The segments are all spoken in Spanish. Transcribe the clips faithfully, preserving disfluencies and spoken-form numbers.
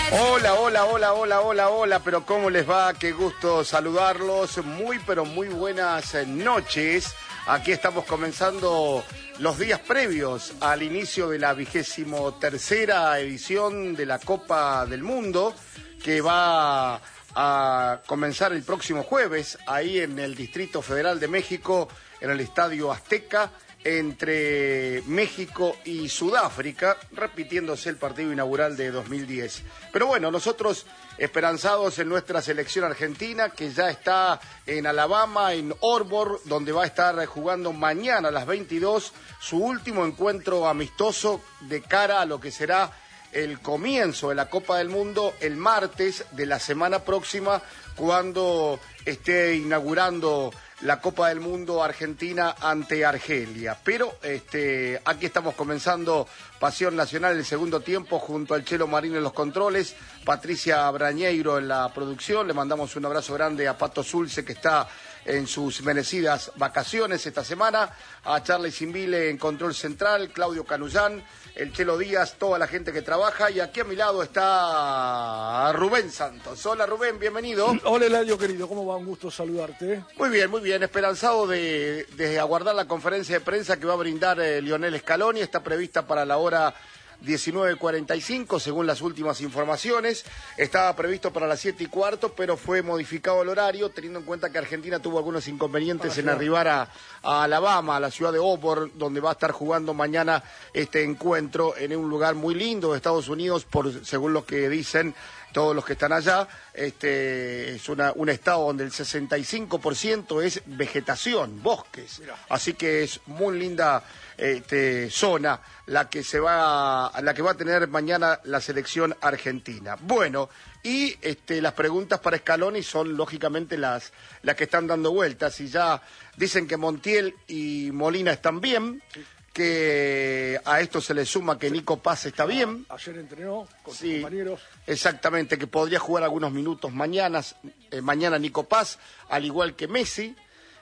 Hola, hola, hola, hola, hola, hola, pero ¿cómo les va? Qué gusto saludarlos. Muy, pero muy buenas noches. Aquí estamos comenzando los días previos al inicio de la vigésimo tercera edición de la Copa del Mundo, que va a comenzar el próximo jueves, ahí en el Distrito Federal de México, en el Estadio Azteca, entre México y Sudáfrica, repitiéndose el partido inaugural de dos mil diez. Pero bueno, nosotros esperanzados en nuestra selección argentina, que ya está en Alabama, en Auburn, donde va a estar jugando mañana a las veintidós su último encuentro amistoso de cara a lo que será el comienzo de la Copa del Mundo el martes de la semana próxima, cuando esté inaugurando la Copa del Mundo Argentina ante Argelia. Pero este, aquí estamos comenzando Pasión Nacional el segundo tiempo junto al Chelo Marín en los controles, Patricia Brañeiro en la producción. Le mandamos un abrazo grande a Pato Zulce, que está en sus merecidas vacaciones esta semana, a Charlie Simbile en control central, Claudio Canullán, el Chelo Díaz, toda la gente que trabaja, y aquí a mi lado está Rubén Santos. Hola Rubén, bienvenido. Hola Eladio querido, ¿cómo va? Un gusto saludarte. Muy bien, muy bien, esperanzado de, de aguardar la conferencia de prensa que va a brindar eh, Lionel Scaloni. Está prevista para la hora diecinueve cuarenta y cinco, según las últimas informaciones. Estaba previsto para las siete y cuarto, pero fue modificado el horario, teniendo en cuenta que Argentina tuvo algunos inconvenientes en arribar a, a Alabama, a la ciudad de Auburn, donde va a estar jugando mañana este encuentro en un lugar muy lindo de Estados Unidos, por según lo que dicen todos los que están allá. Este es una, un estado donde el sesenta y cinco por ciento es vegetación, bosques. Mirá. Así que es muy linda este, zona la que se va, la que va a tener mañana la selección argentina. Bueno, y este, las preguntas para Scaloni son lógicamente las, las que están dando vueltas. Y ya dicen que Montiel y Molina están bien, que a esto se le suma que Nico Paz está bien. Ayer entrenó con sus sí, compañeros. Exactamente, que podría jugar algunos minutos mañana, eh, mañana Nico Paz, al igual que Messi.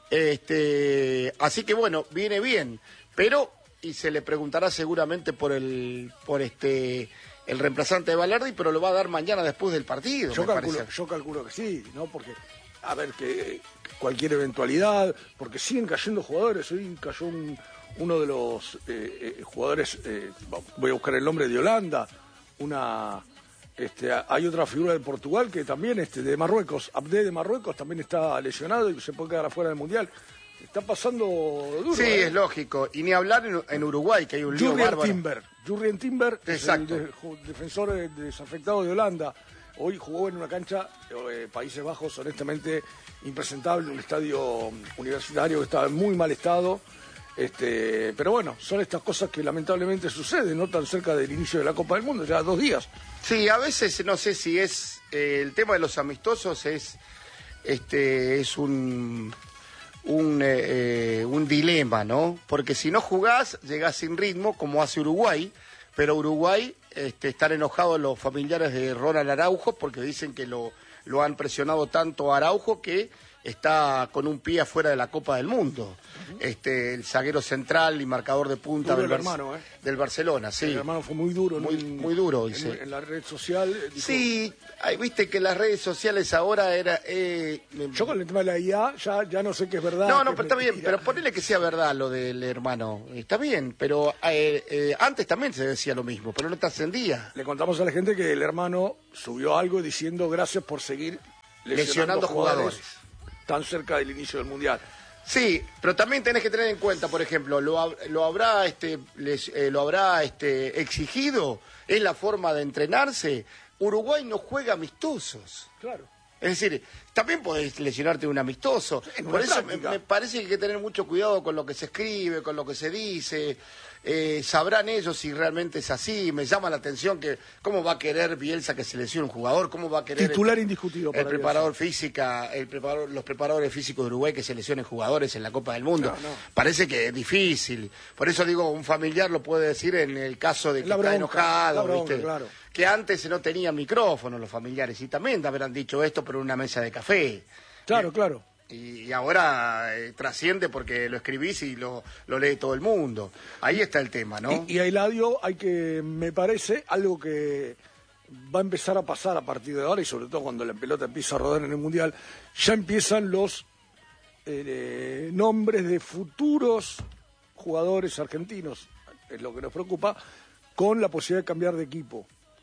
Este, así que bueno, viene bien, pero y se le preguntará seguramente por el por este el reemplazante de Balerdi, pero lo va a dar mañana después del partido. Yo me calculo, parece. yo calculo que sí, ¿no? Porque a ver que cualquier eventualidad, porque siguen cayendo jugadores. Hoy cayó un uno de los eh, eh, jugadores, eh, voy a buscar el nombre, de Holanda, una este, hay otra figura de Portugal que también, este, de Marruecos, Abde de Marruecos, también está lesionado y se puede quedar afuera del Mundial. Está pasando duro. Sí, ¿eh? es lógico. Y ni hablar en, en Uruguay, que hay un lío Jurrien bárbaro. Timber, Jurrien Timber, Exacto. Es el de, defensor desafectado de Holanda. Hoy jugó en una cancha, eh, Países Bajos, honestamente impresentable, un estadio universitario que estaba en muy mal estado. Este, pero bueno, son estas cosas que lamentablemente suceden, no tan cerca del inicio de la Copa del Mundo, ya dos días. Sí, a veces no sé si es eh, el tema de los amistosos es este es un un, eh, un dilema, ¿no? Porque si no jugás, llegás sin ritmo, como hace Uruguay, pero Uruguay este, están enojados los familiares de Ronald Araujo porque dicen que lo, lo han presionado tanto a Araujo que está con un pie afuera de la Copa del Mundo. Uh-huh. Este, el zaguero central y marcador de punta del, hermano, ¿eh? del Barcelona, sí. El hermano fue muy duro. Muy, en, muy duro, dice. En, en la red social. Dijo, sí, hay, viste que las redes sociales ahora era... Eh, yo con el tema de la I A ya, ya no sé qué es verdad. No, no, pero está bien, pero ponele que sea verdad lo del hermano. Está bien, pero eh, eh, antes también se decía lo mismo, pero no te ascendía. Le contamos a la gente que el hermano subió algo diciendo gracias por seguir lesionando, lesionando jugadores. jugadores. Tan cerca del inicio del Mundial. Sí, pero también tenés que tener en cuenta, por ejemplo, lo, lo habrá este les, eh, lo habrá este exigido, es la forma de entrenarse. Uruguay no juega amistosos. Claro. Es decir, también podés lesionarte de un amistoso. Sí, por eso me, me parece que hay que tener mucho cuidado con lo que se escribe, con lo que se dice. Eh, sabrán ellos si realmente es así. Me llama la atención que cómo va a querer Bielsa que se lesione un jugador, cómo va a querer titular el, indiscutido para el Bielsa. preparador física, el preparador, los preparadores físicos de Uruguay que se lesionen jugadores en la Copa del Mundo. No, no. Parece que es difícil. Por eso digo, un familiar lo puede decir en el caso de que la está bronca, enojado, bronca, ¿viste? Claro. Que antes no tenían micrófono los familiares y también te habrán dicho esto por una mesa de café. Claro, y, claro. Y ahora eh, trasciende porque lo escribís y lo, lo lee todo el mundo. Ahí está el tema, ¿no? Y, y a Eladio hay que, me parece, algo que va a empezar a pasar a partir de ahora, y sobre todo cuando la pelota empieza a rodar en el Mundial, ya empiezan los eh, nombres de futuros jugadores argentinos, es lo que nos preocupa, con la posibilidad de cambiar de equipo.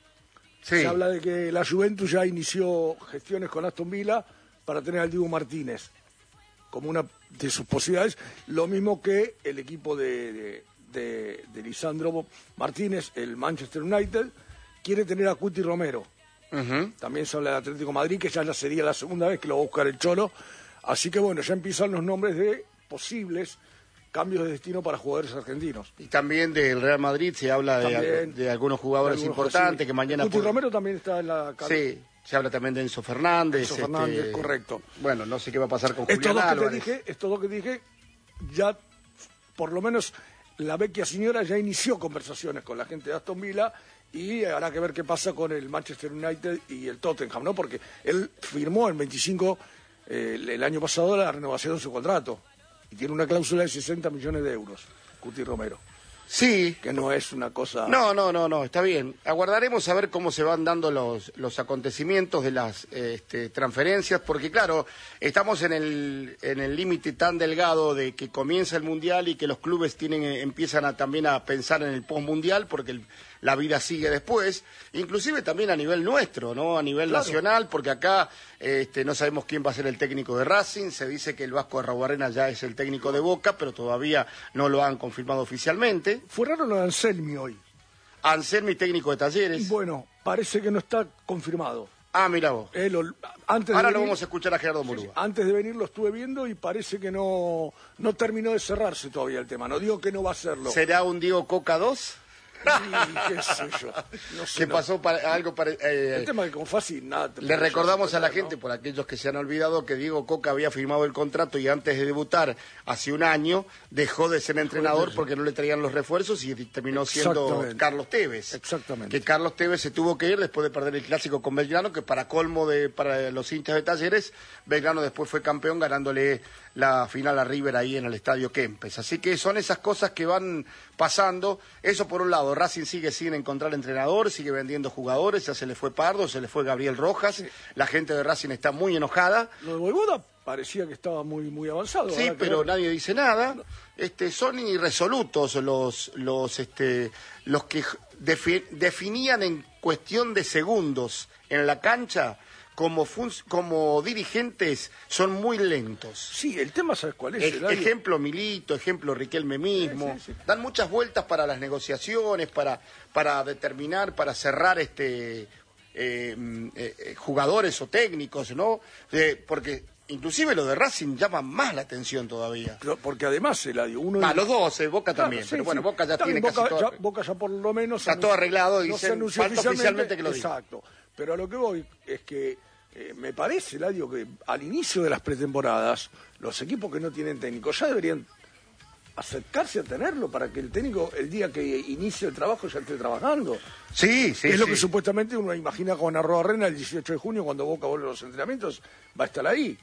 Sí. Se habla de que la Juventus ya inició gestiones con Aston Villa para tener al Dibu Martínez como una de sus posibilidades, lo mismo que el equipo de, de, de, de Lisandro Martínez, el Manchester United, quiere tener a Cuti Romero. Uh-huh. También se habla de Atlético de Madrid, que ya sería la segunda vez que lo va a buscar el Cholo. Así que bueno, ya empiezan los nombres de posibles cambios de destino para jugadores argentinos. Y también del Real Madrid se habla de, también, de algunos jugadores de algunos importantes sí. que mañana... Cuti por... Romero también está en la... Sí, se habla también de Enzo Fernández. Enzo Fernández, este... correcto. Bueno, no sé qué va a pasar con Julián Álvarez. Estos dos que te dije, estos dos que te dije, ya por lo menos la vecchia señora ya inició conversaciones con la gente de Aston Villa y habrá que ver qué pasa con el Manchester United y el Tottenham, ¿no? Porque él firmó en veinticinco eh, el año pasado la renovación de su contrato y tiene una cláusula de sesenta millones de euros, Cuti Romero. Sí. Que no es una cosa... No, no, no, no, está bien. Aguardaremos a ver cómo se van dando los, los acontecimientos de las este, transferencias, porque claro, estamos en el en el límite tan delgado de que comienza el Mundial y que los clubes tienen empiezan a, también a pensar en el postmundial, porque el, la vida sigue después, inclusive también a nivel nuestro, ¿no? A nivel claro. nacional, porque acá este, no sabemos quién va a ser el técnico de Racing, se dice que el Vasco Arruabarrena ya es el técnico de Boca, pero todavía no lo han confirmado oficialmente. Fue raro lo de Anselmi hoy. Anselmi, técnico de Talleres. Bueno, parece que no está confirmado. Ah, mira vos. Eh, lo, antes Ahora de lo venir, vamos a escuchar a Gerardo Murúa. Sí, sí, antes de venir lo estuve viendo y parece que no, no terminó de cerrarse todavía el tema. No digo que no va a serlo. ¿Será un Diego Coca dos? Sí, qué sé yo. No sé, que no. pasó para, algo para, eh, el tema de Confasi, nada. Le recordamos a la ¿no? gente, por aquellos que se han olvidado, que Diego Coca había firmado el contrato y antes de debutar, hace un año, dejó de ser entrenador porque no le traían los refuerzos y terminó siendo Carlos Tevez. Exactamente. Que Carlos Tevez se tuvo que ir después de perder el clásico con Belgrano, que para colmo de para los hinchas de Talleres, Belgrano después fue campeón ganándole la final a River ahí en el Estadio Kempes. Así que son esas cosas que van pasando. Eso por un lado. Racing sigue sin encontrar entrenador, sigue vendiendo jugadores, ya se le fue Pardo, se le fue Gabriel Rojas, sí. La gente de Racing está muy enojada. Lo de Voivoda parecía que estaba muy muy avanzado. Sí, pero ver. Nadie dice nada. Este, son irresolutos los los este los que defi definían en cuestión de segundos en la cancha. Como, como dirigentes son muy lentos. Sí, el tema, ¿sabes cuál es? E ejemplo Milito, ejemplo Riquelme mismo. Sí, sí, sí. Dan muchas vueltas para las negociaciones, para, para determinar, para cerrar este eh, eh, jugadores o técnicos, ¿no? Eh, porque inclusive lo de Racing llama más la atención todavía. Pero porque además, Eladio, uno... A los dos, eh, Boca claro, también, sí, pero bueno, sí. Boca ya también tiene Boca, casi todo... Ya, Boca ya por lo menos... Está todo arreglado y no se falta oficialmente, oficialmente que lo diga. Exacto. Pero a lo que voy es que eh, me parece, Eladio, que al inicio de las pretemporadas, los equipos que no tienen técnico ya deberían acercarse a tenerlo para que el técnico, el día que inicie el trabajo, ya esté trabajando. Sí, sí, Es sí. lo que supuestamente uno imagina con Arruabarrena el dieciocho de junio, cuando Boca vuelve a los entrenamientos, va a estar ahí.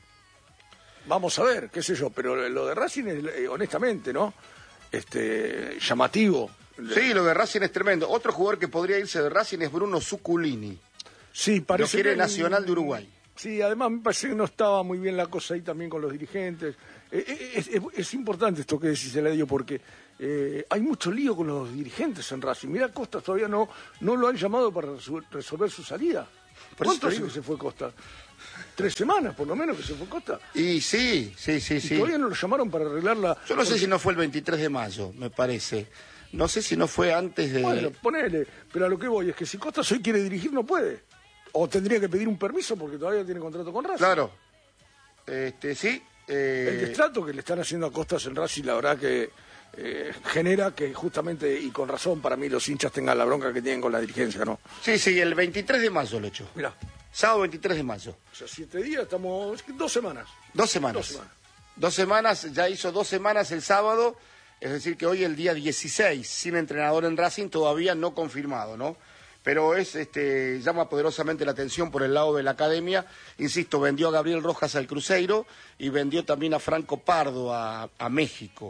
Vamos a ver, qué sé yo, pero lo de Racing es, eh, honestamente, ¿no? Este, llamativo. Sí, lo de Racing es tremendo. Otro jugador que podría irse de Racing es Bruno Zuculini. Sí, parece lo quiere que, Nacional de Uruguay. Sí, además me parece que no estaba muy bien la cosa ahí también con los dirigentes. Eh, es, es, es importante esto que decís, Eladio, porque eh, hay mucho lío con los dirigentes en Racing. Mirá, Costa todavía no, no lo han llamado para resolver su salida. ¿Cuánto hace que se fue Costa? Tres semanas, por lo menos, que se fue Costa. Y sí, sí, sí, y sí. todavía no lo llamaron para arreglarla. Yo no sé si no fue el veintitrés de mayo, me parece. No sé si no fue antes de... Bueno, ponele. Pero a lo que voy es que si Costa hoy quiere dirigir, no puede. O tendría que pedir un permiso porque todavía tiene contrato con Racing. Claro. Este, sí. Eh... El destrato que le están haciendo a Costas en Racing, la verdad que eh, genera que justamente, y con razón, para mí los hinchas tengan la bronca que tienen con la dirigencia, ¿no? Sí, sí, el veintitrés de mayo lo echó. Mirá. Sábado veintitrés de mayo. O sea, siete días, estamos... Dos semanas. Dos semanas. Dos semanas. Dos semanas, ya hizo dos semanas el sábado, es decir que hoy el día dieciséis, sin entrenador en Racing, todavía no confirmado, ¿no? Pero es, este, llama poderosamente la atención por el lado de la academia. Insisto, vendió a Gabriel Rojas al Cruzeiro y vendió también a Franco Pardo a, a México.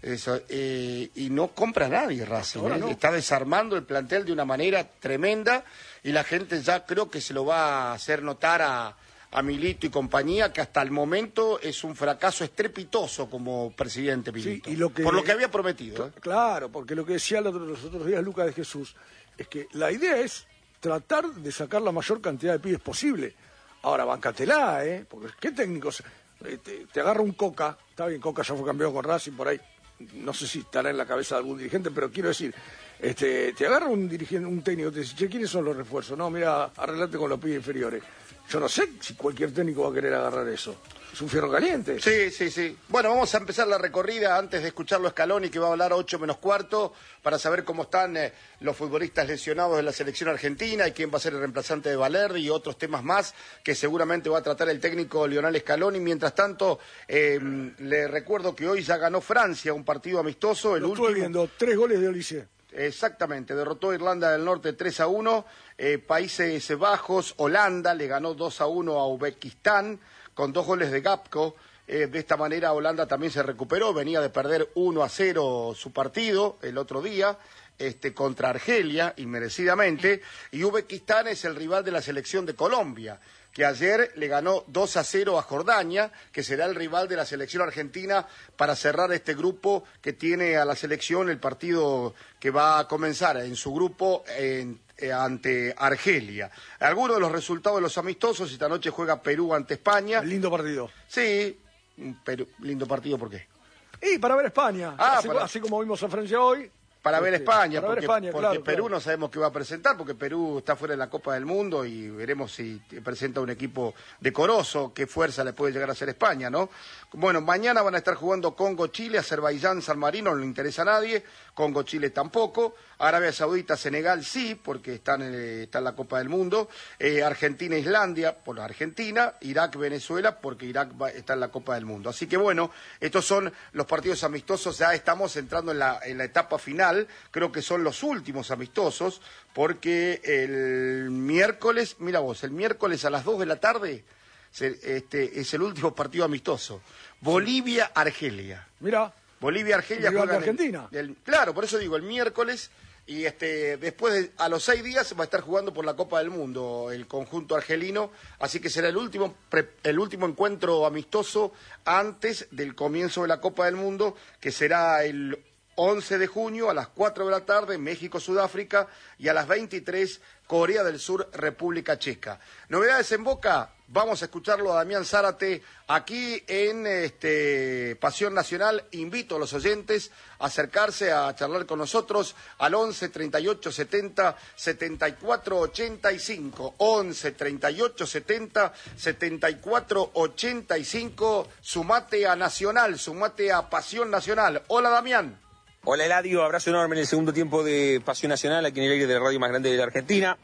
Eso, eh, y no compra a nadie Racing, ¿eh? no. Está desarmando el plantel de una manera tremenda y la gente ya creo que se lo va a hacer notar a, a Milito y compañía, que hasta el momento es un fracaso estrepitoso como presidente Milito, sí, y lo que, por lo que había prometido. ¿eh? Claro, porque lo que decía los otros días Lucas de Jesús es que la idea es tratar de sacar la mayor cantidad de pibes posible. Ahora, bancatela, ¿eh? Porque ¿qué técnicos? Te, te agarra un Coca, está bien, Coca ya fue campeón con Racing, por ahí, no sé si estará en la cabeza de algún dirigente, pero quiero decir, este, te agarra un dirigente, un técnico, te dice, che, ¿quiénes son los refuerzos? No, mira, arreglate con los pibes inferiores. Yo no sé si cualquier técnico va a querer agarrar eso. Es un fierro caliente. Sí, sí, sí. Bueno, vamos a empezar la recorrida antes de escucharlo a Scaloni, que va a hablar a ocho menos cuarto, para saber cómo están eh, los futbolistas lesionados de la selección argentina y quién va a ser el reemplazante de Valerdi y otros temas más que seguramente va a tratar el técnico Lionel Scaloni. Mientras tanto, eh, le recuerdo que hoy ya ganó Francia un partido amistoso. El Lo último... estuve viendo, tres goles de Olise. Exactamente, derrotó a Irlanda del Norte tres a uno, eh, Países Bajos, Holanda le ganó dos a uno a Uzbekistán con dos goles de Gapco. Eh, de esta manera Holanda también se recuperó, venía de perder uno a cero su partido el otro día este, contra Argelia, inmerecidamente, y Uzbekistán es el rival de la selección de Colombia, que ayer le ganó dos a cero a Jordania, que será el rival de la selección argentina para cerrar este grupo que tiene a la selección el partido que va a comenzar en su grupo en, eh, ante Argelia. Algunos de los resultados de los amistosos: esta noche juega Perú ante España. Lindo partido. Sí, Perú, lindo partido, ¿por qué? Y para ver España, ah, así, para... así como vimos a Francia hoy. Para ver España, para porque, ver España, porque claro, Perú claro. no sabemos qué va a presentar, porque Perú está fuera de la Copa del Mundo y veremos si presenta un equipo decoroso, qué fuerza le puede llegar a hacer España, ¿no? Bueno, mañana van a estar jugando Congo-Chile, Azerbaiyán, San Marino, no le interesa a nadie, Congo-Chile tampoco, Arabia Saudita, Senegal sí, porque están en, está en la Copa del Mundo, eh, Argentina, Islandia, por Argentina, Irak, Venezuela, porque Irak va, está en la Copa del Mundo. Así que bueno, estos son los partidos amistosos, ya estamos entrando en la, en la etapa final, creo que son los últimos amistosos, porque el miércoles, mira vos, el miércoles a las dos de la tarde se, este, es el último partido amistoso. Bolivia-Argelia. Mira. Bolivia-Argelia juega en Argentina. El, el, claro, por eso digo, el miércoles, y este después, de, a los seis días, va a estar jugando por la Copa del Mundo el conjunto argelino, así que será el último, pre, el último encuentro amistoso antes del comienzo de la Copa del Mundo, que será el once de junio a las cuatro de la tarde, México-Sudáfrica, y a las veintitrés, Corea del Sur, República Checa. Novedades en Boca, vamos a escucharlo a Damián Zárate aquí en este, Pasión Nacional. Invito a los oyentes a acercarse a charlar con nosotros al once, treinta y ocho, setenta, setenta y cuatro, ochenta y cinco. once, treinta y ocho, setenta, setenta y cuatro, ochenta y cinco. Sumate a Nacional, sumate a Pasión Nacional. Hola, Damián. Hola Eladio, abrazo enorme en el segundo tiempo de Pasión Nacional, aquí en el aire de la radio más grande de la Argentina.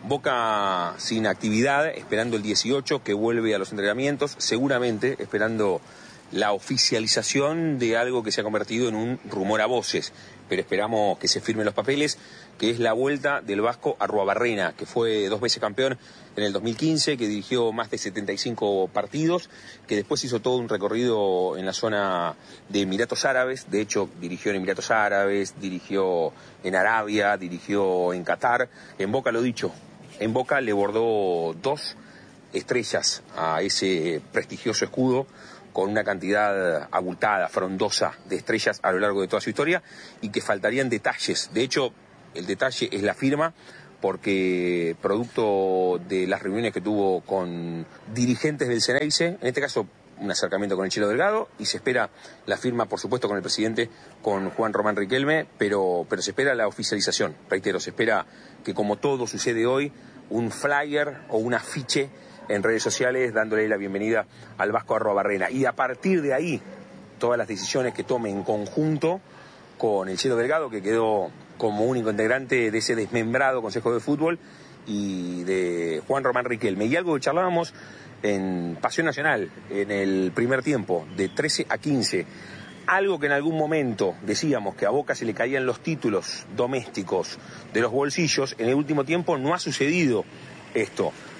Boca sin actividad, esperando el dieciocho que vuelve a los entrenamientos, seguramente esperando la oficialización de algo que se ha convertido en un rumor a voces, pero esperamos que se firmen los papeles, que es la vuelta del Vasco Arruabarrena, que fue dos veces campeón en el dos mil quince, que dirigió más de setenta y cinco partidos, que después hizo todo un recorrido en la zona de Emiratos Árabes, de hecho dirigió en Emiratos Árabes, dirigió en Arabia, dirigió en Qatar. En Boca, lo dicho, en Boca le bordó dos estrellas a ese prestigioso escudo, con una cantidad abultada, frondosa de estrellas a lo largo de toda su historia, y que faltarían detalles. De hecho, el detalle es la firma, porque producto de las reuniones que tuvo con dirigentes del Ceneice, en este caso un acercamiento con el Chelo Delgado, y se espera la firma, por supuesto, con el presidente, con Juan Román Riquelme, pero, pero se espera la oficialización. Reitero, se espera que, como todo sucede hoy, un flyer o un afiche en redes sociales dándole la bienvenida al Vasco Arruabarrena. Y a partir de ahí, todas las decisiones que tome en conjunto con el Chelo Delgado, que quedó como único integrante de ese desmembrado Consejo de Fútbol, y de Juan Román Riquelme. Y algo que charlábamos en Pasión Nacional, en el primer tiempo, de trece a quince, algo que en algún momento decíamos que a Boca se le caían los títulos domésticos de los bolsillos, en el último tiempo no ha sucedido esto.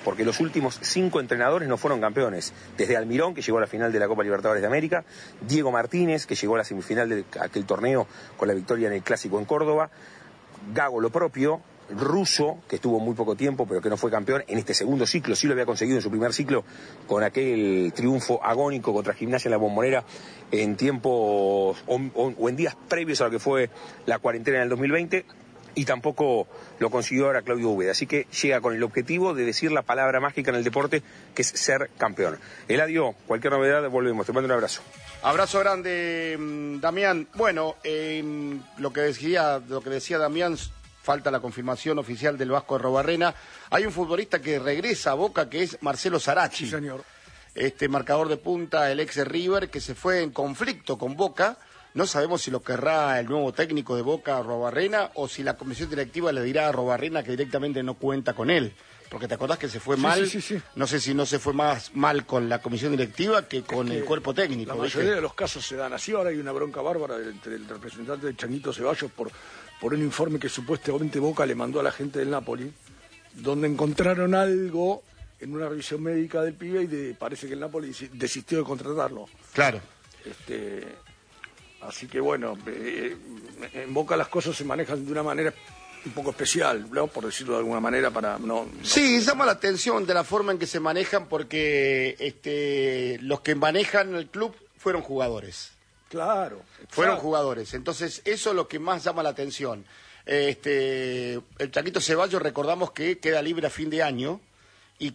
porque los últimos cinco entrenadores no fueron campeones. Desde Almirón, que llegó a la final de la Copa Libertadores de América, Diego Martínez, que llegó a la semifinal de aquel torneo con la victoria en el Clásico en Córdoba, Gago lo propio, Russo, que estuvo muy poco tiempo pero que no fue campeón en este segundo ciclo, sí lo había conseguido en su primer ciclo con aquel triunfo agónico contra Gimnasia en la Bombonera en tiempos o, o, o en días previos a lo que fue la cuarentena en el dos mil veinte, y tampoco lo consiguió ahora Claudio Úbeda, así que llega con el objetivo de decir la palabra mágica en el deporte, que es ser campeón. Eladio, cualquier novedad volvemos, te mando un abrazo. Abrazo grande, Damián. Bueno, eh, lo que decía, lo que decía Damián, falta la confirmación oficial del Vasco Arrobarrena. Hay un futbolista que regresa a Boca, que es Marcelo Sarachi. Sí, señor. Este marcador de punta, el ex de River, que se fue en conflicto con Boca. No sabemos si lo querrá el nuevo técnico de Boca, Arrobarrena, o si la comisión directiva le dirá a Arrobarrena que directamente no cuenta con él. Porque te acordás que se fue sí, mal, sí, sí, sí. No sé si no se fue más mal con la comisión directiva que con es que el cuerpo técnico. La mayoría ¿viste? de los casos se dan así. Ahora hay una bronca bárbara entre el representante de Changuito Ceballos por, por un informe que supuestamente Boca le mandó a la gente del Napoli, donde encontraron algo en una revisión médica del pibe y de, parece que el Napoli desistió de contratarlo. Claro. Este, así que bueno, eh, en Boca las cosas se manejan de una manera un poco especial, ¿no? Por decirlo de alguna manera, para no, no... Sí, llama la atención de la forma en que se manejan, porque este, los que manejan el club fueron jugadores. Claro. Fueron jugadores. Entonces, eso es lo que más llama la atención. Este, el Changuito Ceballos, recordamos que queda libre a fin de año y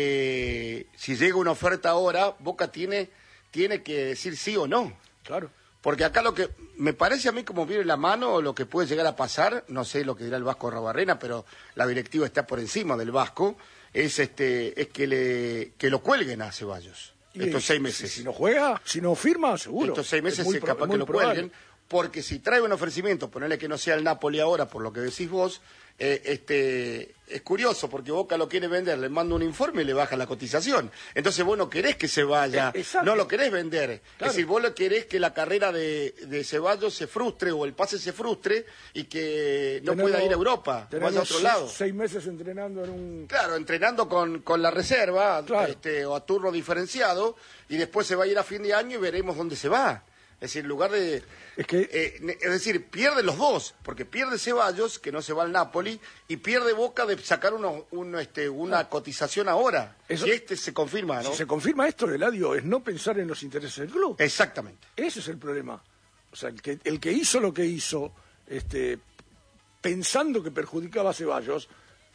que si llega una oferta ahora, Boca tiene, tiene que decir sí o no. Claro. Porque acá lo que me parece a mí como viene la mano, lo que puede llegar a pasar, no sé lo que dirá el Vasco Arrobarrena, pero la directiva está por encima del Vasco, es este es que le que lo cuelguen a Ceballos y estos seis meses. Si, si no juega, si no firma, seguro. Estos seis meses es capaz pro, que lo probable. cuelguen, porque si trae un ofrecimiento, ponerle que no sea el Napoli ahora, por lo que decís vos, eh, este es curioso, porque Boca lo quiere vender, le manda un informe y le baja la cotización. Entonces vos no querés que se vaya, eh, no lo querés vender. Claro. Es decir, vos lo querés que la carrera de, de Ceballos se frustre o el pase se frustre y que no tenemos, pueda ir a Europa, vaya a otro seis, lado. Seis meses entrenando en un... Claro, entrenando con, con la reserva, claro. este, o a turno diferenciado, y después se va a ir a fin de año y veremos dónde se va. Es decir, en lugar de... Es, que... eh, es decir, pierde los dos, porque pierde Ceballos, que no se va al Napoli, y pierde Boca de sacar uno, uno, este, una ah. cotización ahora. Eso, si este se confirma, ¿no? Si se confirma esto, Eladio, es no pensar en los intereses del club. Exactamente. Ese es el problema. O sea, el que, el que hizo lo que hizo, este, pensando que perjudicaba a Ceballos,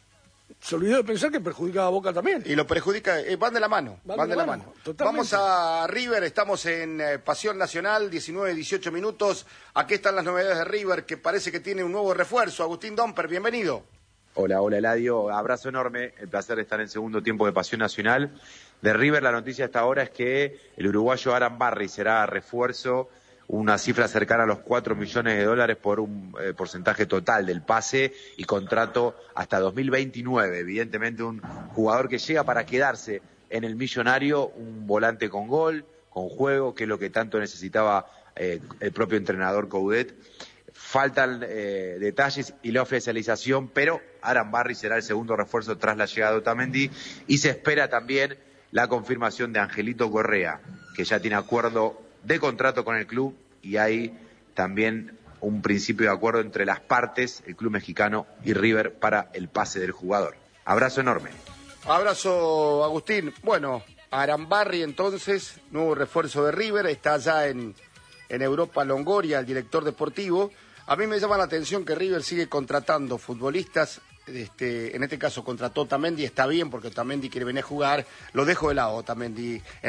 se olvidó de pensar que perjudicaba a Boca también. Y lo perjudica, eh, van de la mano, van, van de, de la mano. mano. Vamos a River, estamos en eh, Pasión Nacional, diecinueve, dieciocho minutos. Aquí están las novedades de River, que parece que tiene un nuevo refuerzo. Agustín Domper, bienvenido. Hola, hola Eladio, abrazo enorme, el placer de estar en el segundo tiempo de Pasión Nacional. De River, la noticia hasta ahora es que el uruguayo Aram Barry será refuerzo, una cifra cercana a los cuatro millones de dólares por un eh, porcentaje total del pase y contrato hasta dos mil veintinueve. Evidentemente un jugador que llega para quedarse en el millonario, un volante con gol, con juego, que es lo que tanto necesitaba eh, el propio entrenador Coudet. Faltan eh, detalles y la oficialización, pero Aram Barry será el segundo refuerzo tras la llegada de Otamendi, y se espera también la confirmación de Angelito Correa, que ya tiene acuerdo de contrato con el club, y hay también un principio de acuerdo entre las partes, el club mexicano y River, para el pase del jugador. Abrazo enorme. Abrazo, Agustín. Bueno, Aram Barry entonces, nuevo refuerzo de River, está allá en, en Europa Longoria, el director deportivo. A mí me llama la atención que River sigue contratando futbolistas. Este, en este caso contrató Otamendi, está bien porque Otamendi quiere venir a jugar, lo dejo de lado Otamendi.